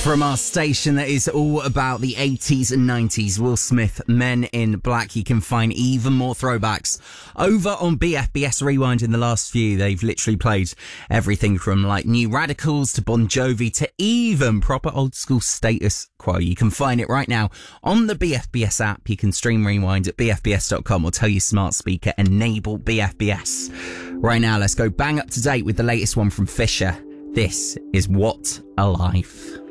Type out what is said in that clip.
From our station that is all about the 80s and 90s, Will Smith, Men in Black. You can find even more throwbacks over on BFBS Rewind in the last few. They've literally played everything from like New Radicals to Bon Jovi to even proper old school Status Quo. You can find it right now on the BFBS app. You can stream Rewind at bfbs.com or tell your smart speaker enable BFBS. Right now, let's go bang up to date with the latest one from Fisher. This is What a Life.